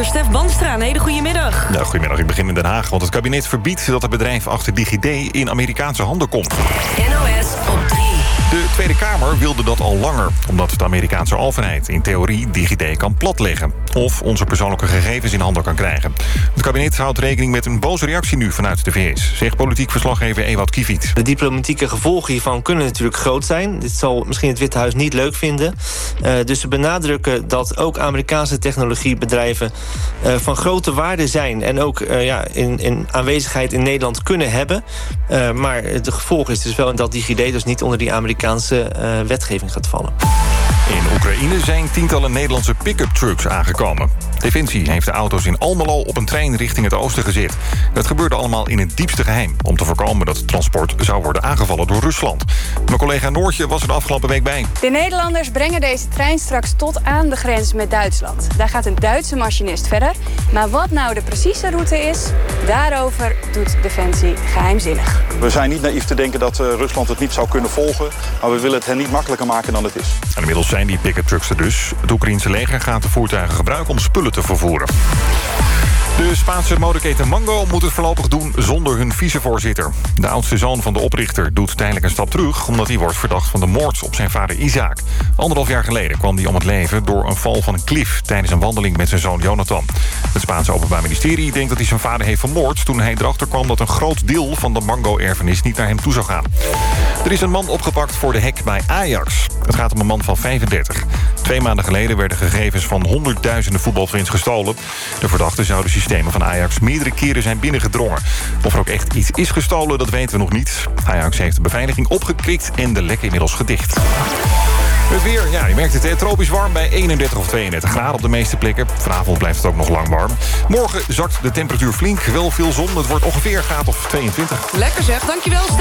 Nieuwsuur. Stef Banstra, een hele goede middag. Ja, goedemiddag, ik begin in Den Haag. Want het kabinet verbiedt dat het bedrijf achter DigiD in Amerikaanse handen komt. NOS op 3. De Tweede Kamer wilde dat al langer, omdat de Amerikaanse overheid in theorie DigiD kan platleggen of onze persoonlijke gegevens in handen kan krijgen. Het kabinet houdt rekening met een boze reactie nu vanuit de VS, zegt politiek verslaggever Ewout Kiewiet. De diplomatieke gevolgen hiervan kunnen natuurlijk groot zijn. Dit zal misschien het Witte Huis niet leuk vinden. Dus ze benadrukken dat ook Amerikaanse technologiebedrijven van grote waarde zijn en ook in aanwezigheid in Nederland kunnen hebben. Maar het gevolg is dus wel dat DigiD dus niet onder die Amerikaanse wetgeving gaat vallen. In Oekraïne zijn tientallen Nederlandse pick-up trucks aangekomen. Defensie heeft de auto's in Almelo op een trein richting het oosten gezet. Dat gebeurde allemaal in het diepste geheim, om te voorkomen dat het transport zou worden aangevallen door Rusland. Mijn collega Noortje was er de afgelopen week bij. De Nederlanders brengen deze trein straks tot aan de grens met Duitsland. Daar gaat een Duitse machinist verder. Maar wat nou de precieze route is, daarover doet Defensie geheimzinnig. We zijn niet naïef te denken dat Rusland het niet zou kunnen volgen, maar we willen het hen niet makkelijker maken dan het is. En inmiddels zijn die pick-up trucks er dus. Het Oekraïense leger gaat de voertuigen gebruiken om spullen te vervoeren. De Spaanse modeketen Mango moet het voorlopig doen zonder hun vicevoorzitter. De oudste zoon van de oprichter doet tijdelijk een stap terug, omdat hij wordt verdacht van de moord op zijn vader Isaac. 1,5 jaar geleden kwam hij om het leven door een val van een klif tijdens een wandeling met zijn zoon Jonathan. Het Spaanse Openbaar Ministerie denkt dat hij zijn vader heeft vermoord toen hij erachter kwam dat een groot deel van de Mango-erfenis niet naar hem toe zou gaan. Er is een man opgepakt voor de hack bij Ajax. Het gaat om een man van 35. 2 maanden geleden werden gegevens van honderdduizenden voetbalfans gestolen. De verdachten zouden systemen van Ajax meerdere keren zijn binnengedrongen. Of er ook echt iets is gestolen, dat weten we nog niet. Ajax heeft de beveiliging opgekrikt en de lek inmiddels gedicht. Het weer, ja, je merkt het, hè? Tropisch warm bij 31 of 32 graden op de meeste plekken. Vanavond blijft het ook nog lang warm. Morgen zakt de temperatuur flink, wel veel zon. Het wordt ongeveer een graad of 22. Lekker zeg, dankjewel Stef.